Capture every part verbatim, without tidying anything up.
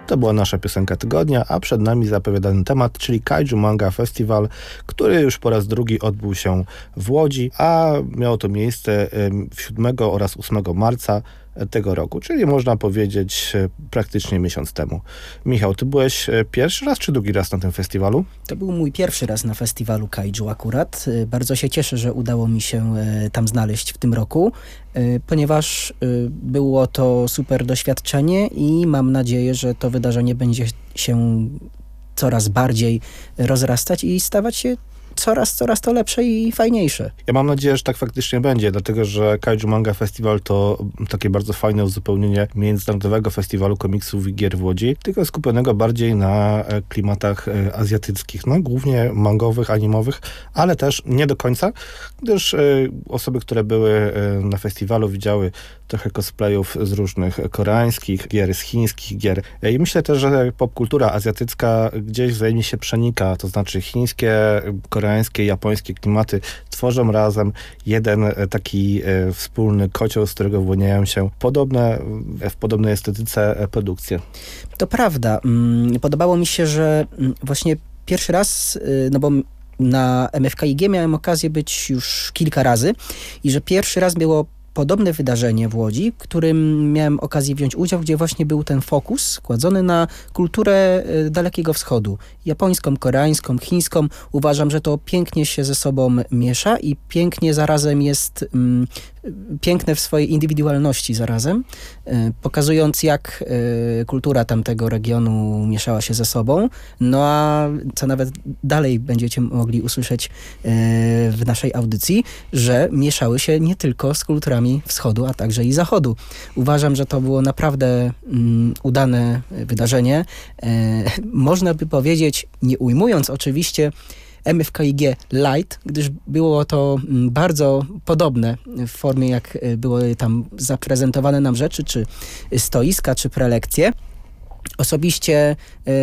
To była nasza piosenka tygodnia, a przed nami zapowiadany temat, czyli Kaiju Manga Festival, który już po raz drugi odbył się w Łodzi, a miało to miejsce siódmego oraz ósmego marca tego roku, czyli można powiedzieć praktycznie miesiąc temu. Michał, ty byłeś pierwszy raz czy drugi raz na tym festiwalu? To był mój pierwszy raz na festiwalu Kaiju akurat. Bardzo się cieszę, że udało mi się tam znaleźć w tym roku, ponieważ było to super doświadczenie i mam nadzieję, że to wydarzenie będzie się coraz bardziej rozrastać i stawać się coraz, coraz to lepsze i fajniejsze. Ja mam nadzieję, że tak faktycznie będzie, dlatego że Kaiju Manga Festival to takie bardzo fajne uzupełnienie Międzynarodowego Festiwalu Komiksów i Gier w Łodzi, tylko skupionego bardziej na klimatach azjatyckich, no głównie mangowych, animowych, ale też nie do końca, gdyż osoby, które były na festiwalu, widziały trochę cosplayów z różnych koreańskich gier, z chińskich gier. I myślę też, że popkultura azjatycka gdzieś wzajemnie się przenika, to znaczy chińskie, koreańskie, japońskie klimaty tworzą razem jeden taki wspólny kocioł, z którego wyłaniają się podobne, w podobnej estetyce produkcje. To prawda. Podobało mi się, że właśnie pierwszy raz, no bo na M F K I G miałem okazję być już kilka razy i że pierwszy raz było podobne wydarzenie w Łodzi, w którym miałem okazję wziąć udział, gdzie właśnie był ten fokus składzony na kulturę Dalekiego Wschodu. Japońską, koreańską, chińską. Uważam, że to pięknie się ze sobą miesza i pięknie zarazem jest mm, piękne w swojej indywidualności zarazem, pokazując jak kultura tamtego regionu mieszała się ze sobą. No a co nawet dalej będziecie mogli usłyszeć w naszej audycji, że mieszały się nie tylko z kulturami wschodu, a także i zachodu. Uważam, że to było naprawdę um, udane wydarzenie. E, można by powiedzieć, nie ujmując oczywiście M F K I G Light, gdyż było to bardzo podobne w formie, jak były tam zaprezentowane nam rzeczy, czy stoiska, czy prelekcje. Osobiście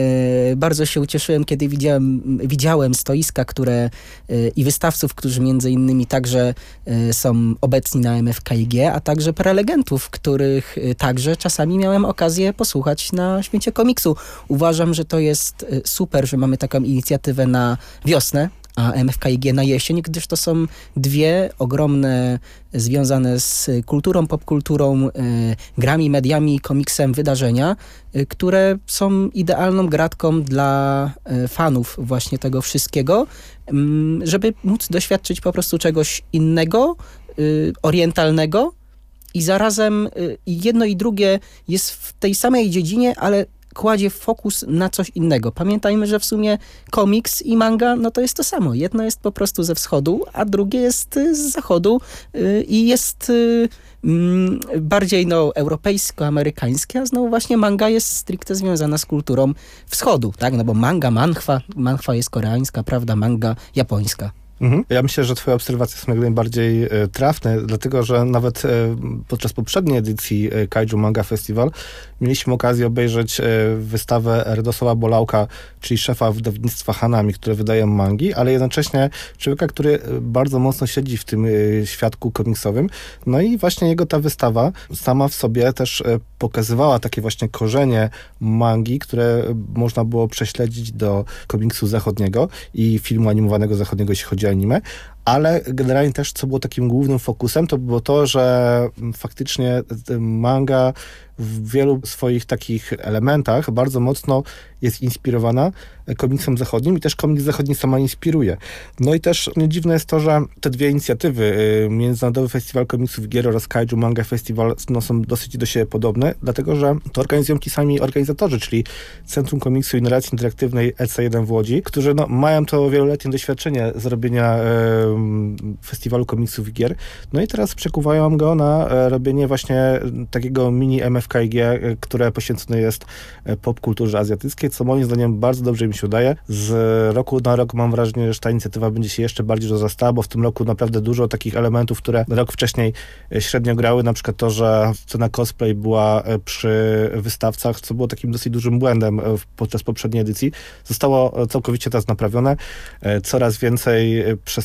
e, bardzo się ucieszyłem, kiedy widziałem, widziałem stoiska, które e, i wystawców, którzy między innymi także e, są obecni na M F K I G, a także prelegentów, których e, także czasami miałem okazję posłuchać na Święcie Komiksu. Uważam, że to jest super, że mamy taką inicjatywę na wiosnę, a M F K I G na jesień, gdyż to są dwie ogromne, związane z kulturą, popkulturą, y, grami, mediami, komiksem wydarzenia, y, które są idealną gratką dla y, fanów właśnie tego wszystkiego, y, żeby móc doświadczyć po prostu czegoś innego, y, orientalnego i zarazem y, jedno i drugie jest w tej samej dziedzinie, ale kładzie fokus na coś innego. Pamiętajmy, że w sumie komiks i manga, no to jest to samo. Jedno jest po prostu ze wschodu, a drugie jest z zachodu yy, i jest yy, yy, bardziej no, europejsko-amerykańskie, a znowu właśnie manga jest stricte związana z kulturą wschodu, tak? No bo manga, manhwa, manhwa jest koreańska, prawda? Manga japońska. Mhm. Ja myślę, że twoje obserwacje są jak najbardziej e, trafne, dlatego że nawet e, podczas poprzedniej edycji e, Kaiju Manga Festival mieliśmy okazję obejrzeć e, wystawę Radosława Bolałka, czyli szefa wydawnictwa Hanami, które wydaje mangi, ale jednocześnie człowieka, który bardzo mocno siedzi w tym e, świadku komiksowym. No i właśnie jego ta wystawa sama w sobie też e, pokazywała takie właśnie korzenie mangi, które można było prześledzić do komiksu zachodniego i filmu animowanego zachodniego, jeśli chodzi o anime, ale generalnie też, co było takim głównym fokusem, to było to, że faktycznie manga w wielu swoich takich elementach bardzo mocno jest inspirowana komiksem zachodnim i też komiks zachodni sama inspiruje. No i też nie dziwne jest to, że te dwie inicjatywy, Międzynarodowy Festiwal Komiksów i Gier oraz Kaiju Manga Festival, no, są dosyć do siebie podobne, dlatego że to organizują ci sami organizatorzy, czyli Centrum Komiksu i Narracji Interaktywnej E C jeden w Łodzi, którzy no, mają to wieloletnie doświadczenie zrobienia e, Festiwalu Komiksów i Gier. No i teraz przekuwają go na e, robienie właśnie takiego mini M F K I G, e, które poświęcone jest e, popkulturze azjatyckiej, co moim zdaniem bardzo dobrze mi się udaje. Z roku na rok mam wrażenie, że ta inicjatywa będzie się jeszcze bardziej rozrastała, bo w tym roku naprawdę dużo takich elementów, które rok wcześniej średnio grały, na przykład to, że scena cosplay była przy wystawcach, co było takim dosyć dużym błędem podczas poprzedniej edycji, zostało całkowicie teraz naprawione. Coraz więcej przestrzeni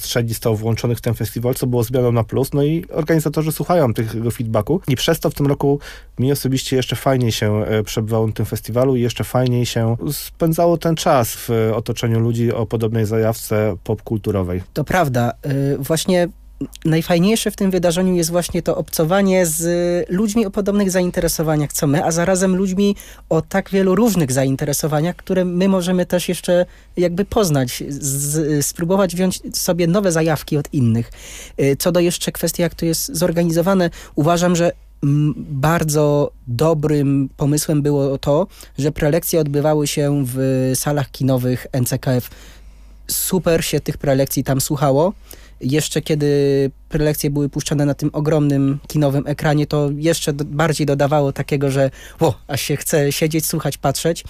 został włączony w ten festiwal, co było zmianą na plus, no i organizatorzy słuchają tego feedbacku i przez to w tym roku mi osobiście jeszcze fajniej się przebywało na tym festiwalu i jeszcze fajniej się spędzało ten czas w otoczeniu ludzi o podobnej zajawce popkulturowej. To prawda. Właśnie najfajniejsze w tym wydarzeniu jest właśnie to obcowanie z ludźmi o podobnych zainteresowaniach co my, a zarazem ludźmi o tak wielu różnych zainteresowaniach, które my możemy też jeszcze jakby poznać, z, spróbować wziąć sobie nowe zajawki od innych. Co do jeszcze kwestii, jak to jest zorganizowane, uważam, że bardzo dobrym pomysłem było to, że prelekcje odbywały się w salach kinowych N C K F. Super się tych prelekcji tam słuchało. Jeszcze kiedy prelekcje były puszczane na tym ogromnym kinowym ekranie, to jeszcze do, bardziej dodawało takiego, że o, aż się chce siedzieć, słuchać, patrzeć.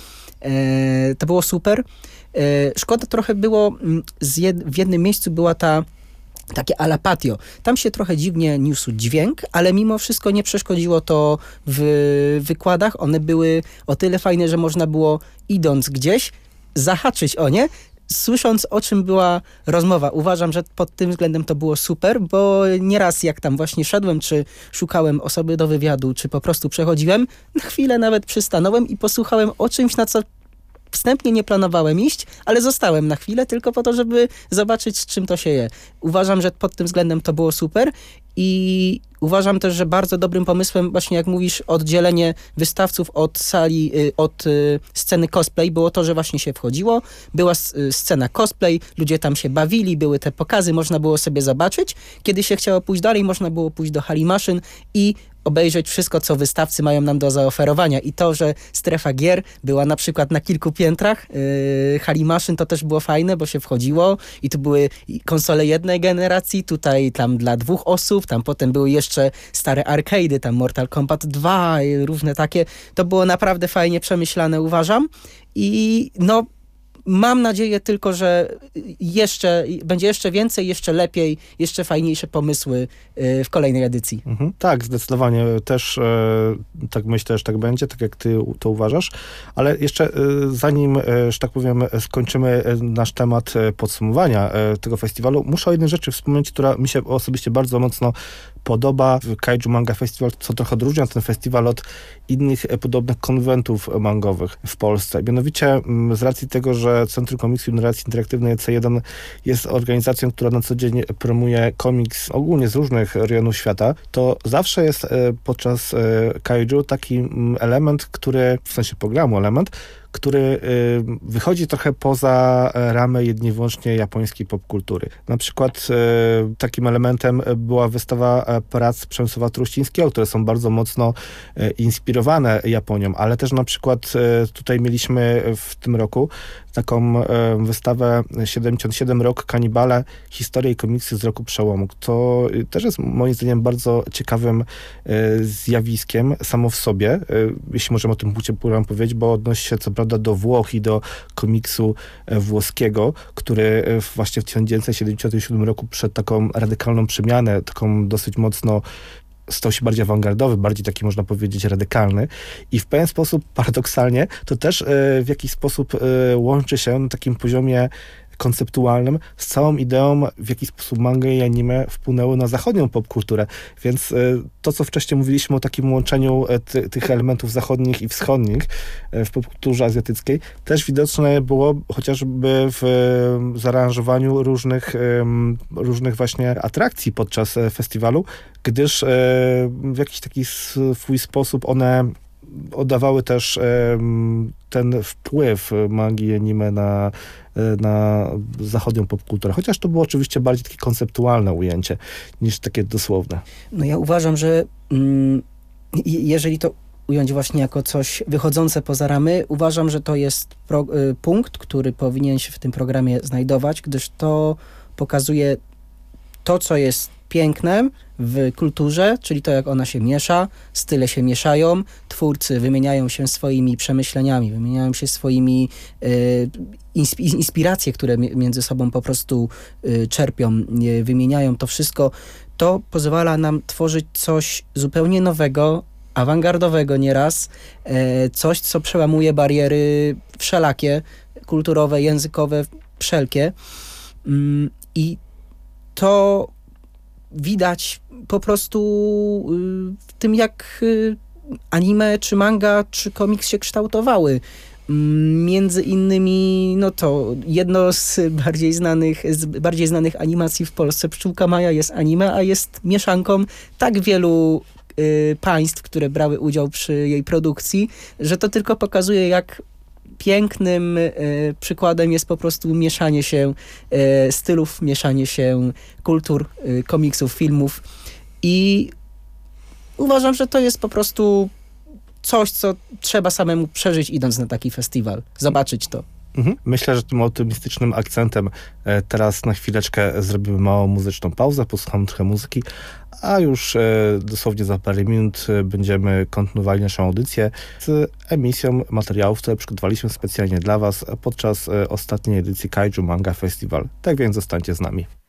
E, to było super. E, szkoda trochę było, z jed, w jednym miejscu była ta takie ala patio. Tam się trochę dziwnie niósł dźwięk, ale mimo wszystko nie przeszkodziło to w wykładach. One były o tyle fajne, że można było idąc gdzieś zahaczyć o nie, słysząc, o czym była rozmowa. Uważam, że pod tym względem to było super, bo nieraz jak tam właśnie szedłem, czy szukałem osoby do wywiadu, czy po prostu przechodziłem, na chwilę nawet przystanąłem i posłuchałem o czymś, na co wstępnie nie planowałem iść, ale zostałem na chwilę tylko po to, żeby zobaczyć, z czym to się je. Uważam, że pod tym względem to było super i uważam też, że bardzo dobrym pomysłem, właśnie jak mówisz, oddzielenie wystawców od sali, od sceny cosplay było to, że właśnie się wchodziło, była scena cosplay, ludzie tam się bawili, były te pokazy, można było sobie zobaczyć. Kiedy się chciało pójść dalej, można było pójść do hali maszyn i obejrzeć wszystko, co wystawcy mają nam do zaoferowania. I to, że strefa gier była na przykład na kilku piętrach yy, hali maszyn, to też było fajne, bo się wchodziło i tu były konsole jednej generacji, tutaj tam dla dwóch osób, tam potem były jeszcze stare arcade'y, tam Mortal Kombat dwa i różne takie. To było naprawdę fajnie przemyślane, uważam. I no, mam nadzieję tylko, że jeszcze będzie jeszcze więcej, jeszcze lepiej, jeszcze fajniejsze pomysły w kolejnej edycji. Mhm. Tak, zdecydowanie też e, tak myślę, że tak będzie, tak jak ty to uważasz, ale jeszcze e, zanim, e, że tak powiem, skończymy nasz temat podsumowania e, tego festiwalu, muszę o jednej rzeczy wspomnieć, która mi się osobiście bardzo mocno podoba w Kaiju Manga Festival, co trochę odróżnia ten festiwal od innych e, podobnych konwentów mangowych w Polsce. Mianowicie m, z racji tego, że Centrum Komiksu i Narracji Interaktywnej C jeden jest organizacją, która na co dzień promuje komiks ogólnie z różnych rejonów świata, to zawsze jest e, podczas e, Kaiju taki m, element, który, w sensie programu element, który y, wychodzi trochę poza ramę jedynie wyłącznie japońskiej popkultury. Na przykład y, takim elementem była wystawa prac Przemysława Truścińskiego, które są bardzo mocno y, inspirowane Japonią, ale też na przykład y, tutaj mieliśmy w tym roku taką y, wystawę siedemdziesiąt siedem rok Kanibale, historie i komiksy z roku przełomu. To y, też jest moim zdaniem bardzo ciekawym y, zjawiskiem samo w sobie, y, jeśli możemy o tym próbowałem powiedzieć, bo odnosi się co prawda do Włoch i do komiksu włoskiego, który właśnie w tysiąc dziewięćset siedemdziesiątym siódmym roku przed taką radykalną przemianę, taką dosyć mocno stał się bardziej awangardowy, bardziej taki można powiedzieć radykalny i w pewien sposób paradoksalnie to też w jakiś sposób łączy się na takim poziomie konceptualnym z całą ideą, w jaki sposób manga i anime wpłynęły na zachodnią popkulturę. Więc y, to, co wcześniej mówiliśmy o takim łączeniu ty, tych elementów zachodnich i wschodnich y, w popkulturze azjatyckiej, też widoczne było chociażby w y, zaaranżowaniu różnych, y, różnych właśnie atrakcji podczas y, festiwalu, gdyż y, w jakiś taki swój sposób one oddawały też um, ten wpływ mangi i anime na, na zachodnią popkulturę. Chociaż to było oczywiście bardziej takie konceptualne ujęcie niż takie dosłowne. No ja uważam, że mm, jeżeli to ująć właśnie jako coś wychodzące poza ramy, uważam, że to jest pro, y, punkt, który powinien się w tym programie znajdować, gdyż to pokazuje to, co jest piękne w kulturze, czyli to, jak ona się miesza, style się mieszają, twórcy wymieniają się swoimi przemyśleniami, wymieniają się swoimi y, insp- inspiracje, które mi- między sobą po prostu y, czerpią, y, wymieniają to wszystko. To pozwala nam tworzyć coś zupełnie nowego, awangardowego nieraz, y, coś, co przełamuje bariery wszelakie, kulturowe, językowe, wszelkie. Y, I to widać po prostu y, w tym, jak y, anime, czy manga, czy komiks się kształtowały. Mm, Między innymi, no to jedno z bardziej znanych, z bardziej znanych animacji w Polsce, Pszczółka Maja, jest anime, a jest mieszanką tak wielu y, państw, które brały udział przy jej produkcji, że to tylko pokazuje, jak pięknym y, przykładem jest po prostu mieszanie się y, stylów, mieszanie się kultur, y, komiksów, filmów i uważam, że to jest po prostu coś, co trzeba samemu przeżyć, idąc na taki festiwal. Zobaczyć to. Mhm. Myślę, że tym optymistycznym akcentem e, teraz na chwileczkę zrobimy małą muzyczną pauzę, posłuchamy trochę muzyki, a już e, dosłownie za parę minut e, będziemy kontynuowali naszą audycję z emisją materiałów, które przygotowaliśmy specjalnie dla Was podczas e, ostatniej edycji Kaiju Manga Festival. Tak więc zostańcie z nami.